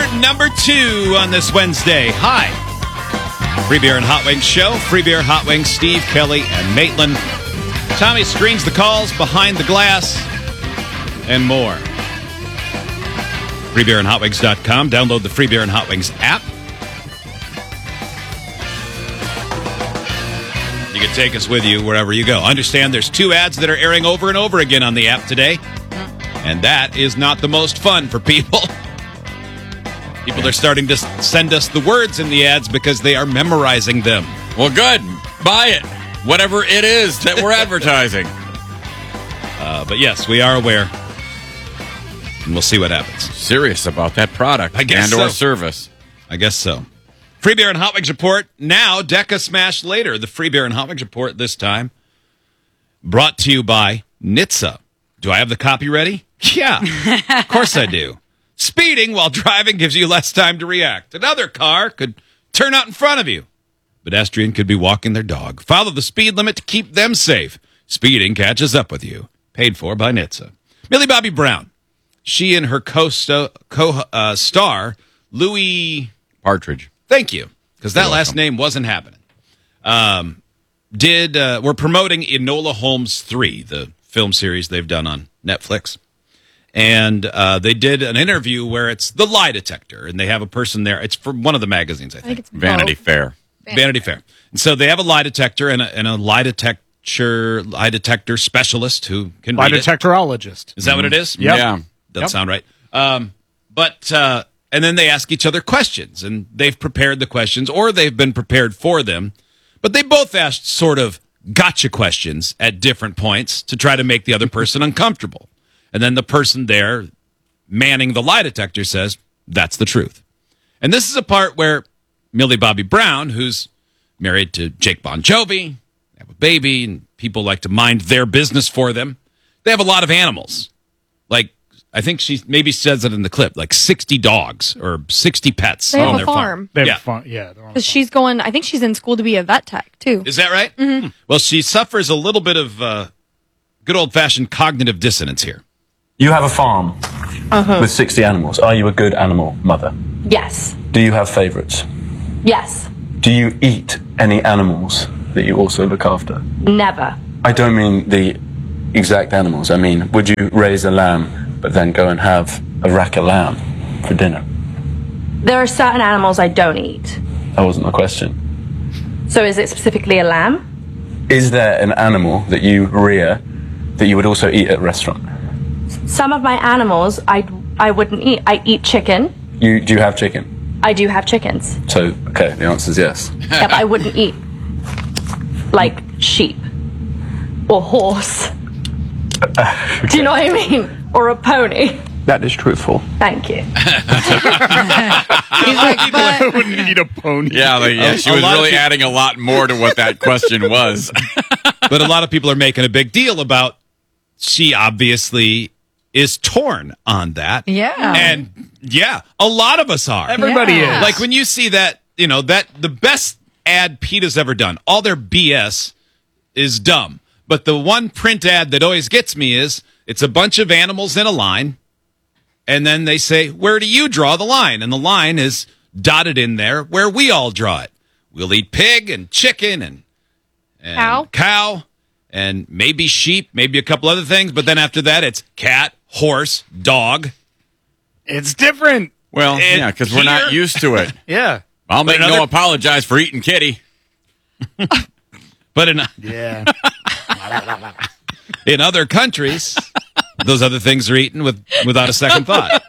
number 2 on this Wednesday. Hi. Free Beer and Hot Wings show. Free Beer, Hot Wings, Steve, Kelly, and Maitland. Tommy screens the calls, behind the glass, and more. FreeBeerandHotWings.com. Download the Free Beer and Hot Wings app. You can take us with you wherever you go. Understand there's 2 ads that are airing over and over again on the app today. And that is not the most fun for people. People are starting to send us the words in the ads because they are memorizing them. Well, good. Buy it. Whatever it is that we're advertising. But yes, we are aware. And we'll see what happens. Serious about that product I guess or so. service. I guess so. Free Beer and Hot Wings Report. Now, Decca Smash later. The Free Beer and Hot Wings Report this time. Brought to you by NHTSA. Do I have the copy ready? Yeah, of course I do. Speeding while driving gives you less time to react. Another car could turn out in front of you. Pedestrian could be walking their dog. Follow the speed limit to keep them safe. Speeding catches up with you. Paid for by NHTSA. Millie Bobby Brown. She and her co-star, Louis Partridge. Thank you, because that last name wasn't happening. We're promoting Enola Holmes 3, the film series they've done on Netflix. And they did an interview where it's the lie detector, and they have a person there. It's from one of the magazines, I think. it's Vanity Fair. Vanity Fair. And so they have a lie detector and a lie detector specialist who can Lie read it. detectorologist. Is that what it is? Yep. Yeah. Doesn't sound right. And then they ask each other questions, and they've prepared the questions, or they've been prepared for them. But they both asked sort of gotcha questions at different points to try to make the other person uncomfortable. And then the person there manning the lie detector says, that's the truth. And this is a part where Millie Bobby Brown, who's married to Jake Bon Jovi, they have a baby, and people like to mind their business for them. They have a lot of animals. Like, I think she maybe says it in the clip, like 60 dogs or 60 pets They have on a their farm. They have Yeah. fun. Yeah. they're on Because she's going, I think she's in school to be a vet tech, too. Is that right? Mm-hmm. Well, she suffers a little bit of good old-fashioned cognitive dissonance here. You have a farm with 60 animals. Are you a good animal mother? Yes. Do you have favorites? Yes. Do you eat any animals that you also look after? Never. I don't mean the exact animals. I mean, would you raise a lamb but then go and have a rack of lamb for dinner? There are certain animals I don't eat. That wasn't the question. So is it specifically a lamb? Is there an animal that you rear that you would also eat at a restaurant? Some of my animals I wouldn't eat. I eat chicken. Do you have chicken? I do have chickens. So, okay, the answer is yes. Yep, I wouldn't eat like sheep or horse. Do you know what I mean? Or a pony. That is truthful. Thank you. He's like, but wouldn't eat a pony. Yeah, she A was lot of really people- adding a lot more to what that question was. But a lot of people are making a big deal about she obviously is torn on that. yeah. And yeah, a lot of us are. Everybody Yeah. is. Like when you see that, that the best ad PETA's ever done, all their BS is dumb. But the one print ad that always gets me is it's a bunch of animals in a line, and then they say, where do you draw the line? And the line is dotted in there where we all draw it. We'll eat pig and chicken and cow and maybe sheep, maybe a couple other things. But then after that, it's cat, horse, dog. It's different. Well, And yeah, because we're not here- used to it. Yeah. I'll make another- no apologize for eating kitty. But in Yeah. in other countries, those other things are eaten without a second thought.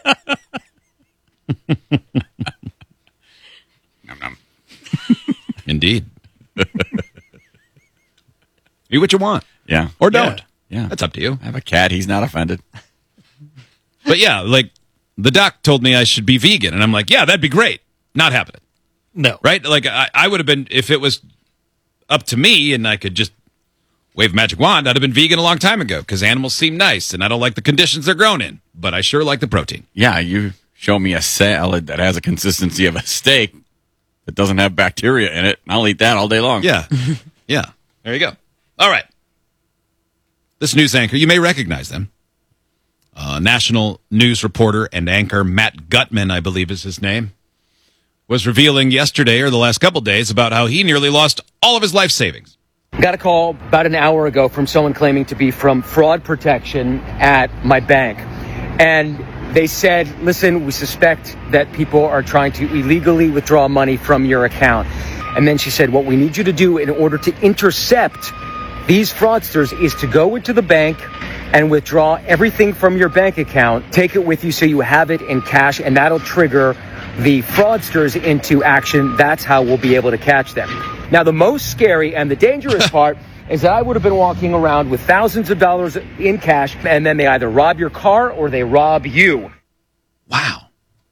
Nom, nom. Indeed. Eat what you want. Yeah. Or don't. Yeah. That's up to you. I have a cat. He's not offended. But yeah, like the doc told me I should be vegan. And I'm like, yeah, that'd be great. Not happening. No. Right? Like I would have been, if it was up to me and I could just wave a magic wand, I'd have been vegan a long time ago because animals seem nice and I don't like the conditions they're grown in. But I sure like the protein. Yeah, you show me a salad that has a consistency of a steak that doesn't have bacteria in it, and I'll eat that all day long. Yeah. Yeah. There you go. All right. This news anchor, you may recognize them. National news reporter and anchor Matt Gutman, I believe is his name, was revealing yesterday or the last couple days about how he nearly lost all of his life savings. Got a call about an hour ago from someone claiming to be from fraud protection at my bank. And they said, listen, we suspect that people are trying to illegally withdraw money from your account. And then she said, what we need you to do in order to intercept these fraudsters is to go into the bank and withdraw everything from your bank account, take it with you so you have it in cash, and that'll trigger the fraudsters into action. That's how we'll be able to catch them. Now, the most scary and the dangerous part is that I would have been walking around with thousands of dollars in cash, and then they either rob your car or they rob you. Wow.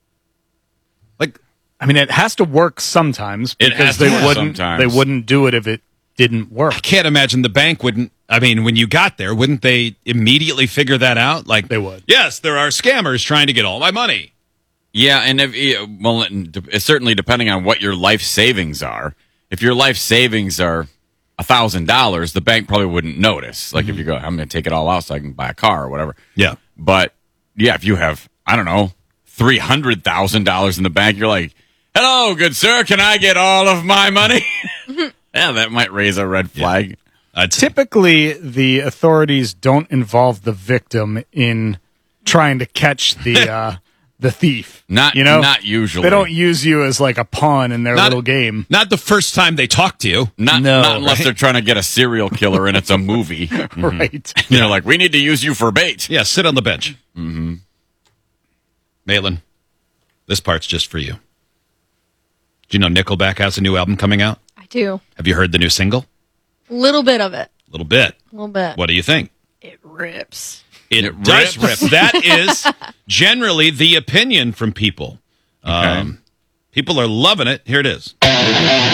Like, I mean, it has to work sometimes It because has to work sometimes. they wouldn't do it if it didn't work. I can't imagine the bank wouldn't. I mean, when you got there, wouldn't they immediately figure that out? Like, They would. Yes, there are scammers trying to get all my money. Yeah, and it's certainly depending on what your life savings are. If your life savings are $1,000, the bank probably wouldn't notice. Like if you go, I'm going to take it all out so I can buy a car or whatever. Yeah. But yeah, if you have, I don't know, $300,000 in the bank, you're like, hello, good sir, can I get all of my money? Yeah, that might raise a red flag. Typically, the authorities don't involve the victim in trying to catch the thief. Not usually. They don't use you as like a pawn in their Not- little game. Not the first time they talk to you. Not No, unless right? they're trying to get a serial killer and it's a movie. Right. They're like, we need to use you for bait. Yeah, sit on the bench. Mm-hmm. Malin, this part's just for you. Do you know Nickelback has a new album coming out? I do. Have you heard the new single? A little bit of it. A little bit. A little bit. What do you think? It rips. It does rips. rip. That is generally the opinion from people. Okay. People are loving it. Here it is.